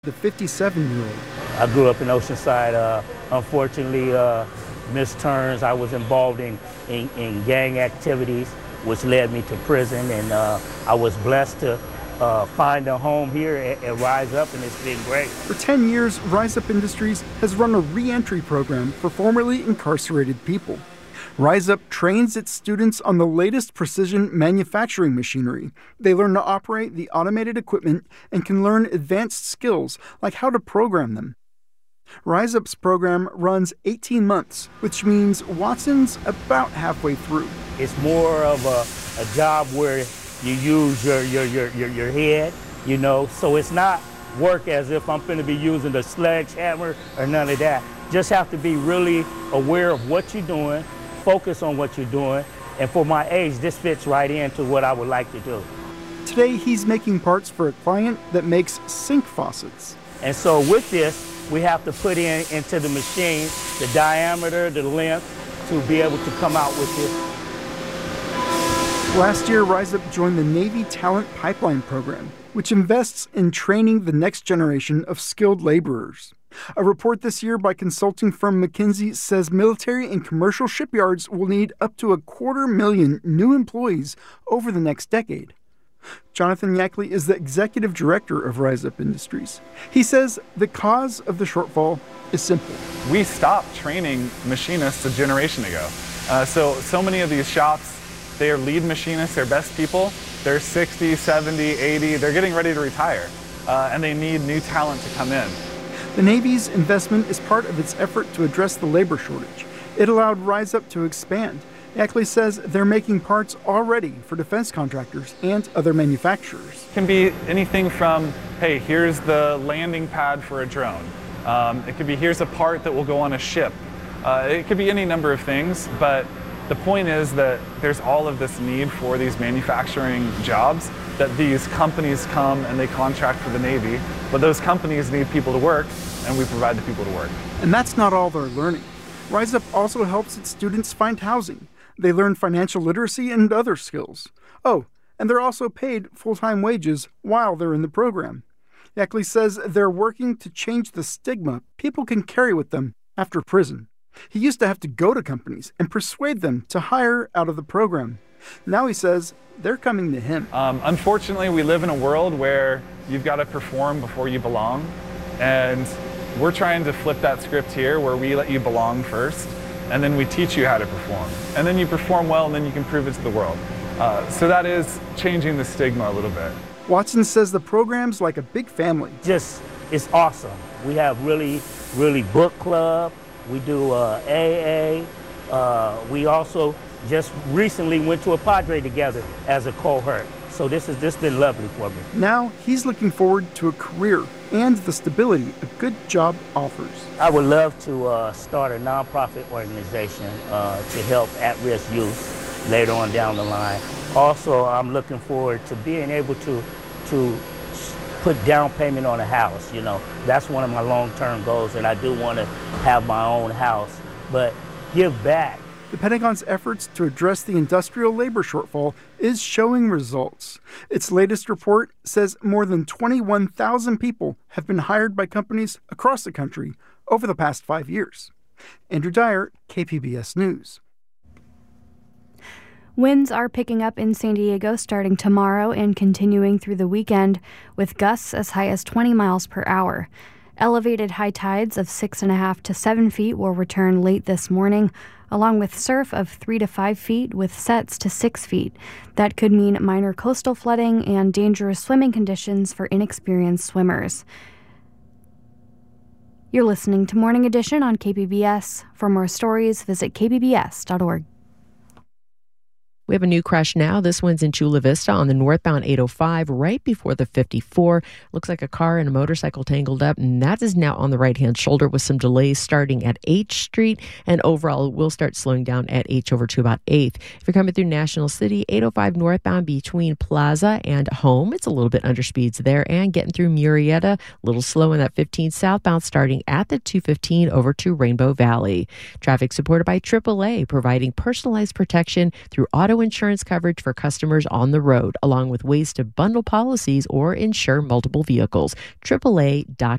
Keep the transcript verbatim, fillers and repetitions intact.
The fifty-seven-year-old. I grew up in Oceanside. Uh, unfortunately, uh, missed turns. I was involved in, in, in gang activities, which led me to prison. And uh, I was blessed to uh, find a home here at, at Rise Up, and it's been great. For ten years, Rise Up Industries has run a re-entry program for formerly incarcerated people. Rise Up trains its students on the latest precision manufacturing machinery. They learn to operate the automated equipment and can learn advanced skills like how to program them. Rise Up's program runs eighteen months, which means Watson's about halfway through. It's more of a, a job where you use your, your, your, your, your head, you know, so it's not work as if I'm going to be using a sledgehammer or none of that. Just have to be really aware of what you're doing, focus on what you're doing, and for my age, this fits right into what I would like to do. Today, he's making parts for a client that makes sink faucets. And so with this, we have to put in into the machine the diameter, the length, to be able to come out with this. Last year, Rise Up joined the Navy Talent Pipeline Program, which invests in training the next generation of skilled laborers. A report this year by consulting firm McKinsey says military and commercial shipyards will need up to a quarter million new employees over the next decade. Jonathan Yackley is the executive director of Rise Up Industries. He says the cause of the shortfall is simple. We stopped training machinists a generation ago. Uh, so, so many of these shops, they are lead machinists, they're best people. They're sixty, seventy, eighty, they're getting ready to retire, uh, and they need new talent to come in. The Navy's investment is part of its effort to address the labor shortage. It allowed Rise Up to expand. Yackley says they're making parts already for defense contractors and other manufacturers. It can be anything from, hey, here's the landing pad for a drone. Um, it could be, here's a part that will go on a ship. Uh, it could be any number of things, but the point is that there's all of this need for these manufacturing jobs, that these companies come and they contract for the Navy, but those companies need people to work, and we provide the people to work. And that's not all they're learning. Rise Up also helps its students find housing. They learn financial literacy and other skills. Oh, and they're also paid full-time wages while they're in the program. Yackley says they're working to change the stigma people can carry with them after prison. He used to have to go to companies and persuade them to hire out of the program. Now he says they're coming to him. Um, unfortunately, we live in a world where you've got to perform before you belong. And we're trying to flip that script here where we let you belong first, and then we teach you how to perform. And then you perform well, and then you can prove it to the world. Uh, so that is changing the stigma a little bit. Watson says the program's like a big family. Just, it's awesome. We have really, really book club. We do uh, A A. Uh, we also just recently went to a Padre together as a cohort. So this has this been lovely for me. Now he's looking forward to a career and the stability a good job offers. I would love to uh, start a nonprofit organization uh, to help at-risk youth later on down the line. Also, I'm looking forward to being able to to put down payment on a house. You know, that's one of my long-term goals, and I do want to have my own house, but give back. The Pentagon's efforts to address the industrial labor shortfall is showing results. Its latest report says more than twenty-one thousand people have been hired by companies across the country over the past five years. Andrew Dyer, K P B S News. Winds are picking up in San Diego starting tomorrow and continuing through the weekend, with gusts as high as twenty miles per hour. Elevated high tides of six and a half to seven feet will return late this morning, along with surf of three to five feet with sets to six feet. That could mean minor coastal flooding and dangerous swimming conditions for inexperienced swimmers. You're listening to Morning Edition on K P B S. For more stories, visit k p b s dot org. We have a new crash now. This one's in Chula Vista on the northbound eight oh five, right before the fifty-four. Looks like a car and a motorcycle tangled up, and that is now on the right-hand shoulder with some delays starting at H Street, and overall it will start slowing down at H over to about eighth. If you're coming through National City, eight oh five northbound between Plaza and Home, it's a little bit under speeds there, and getting through Murrieta, a little slow in that fifteen southbound starting at the two fifteen over to Rainbow Valley. Traffic supported by triple A, providing personalized protection through auto auto insurance coverage for customers on the road, along with ways to bundle policies or insure multiple vehicles. triple A dot